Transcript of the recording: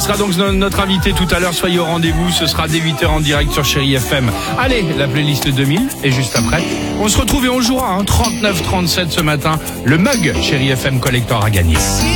sera donc notre invité tout à l'heure. Soyez au rendez-vous. Ce sera dès 8h en direct sur Chérie FM. Allez, la playlist 2000. Et juste après, on se retrouve et on jouera 39-37 ce matin. Le mug Chérie FM Collector à gagner.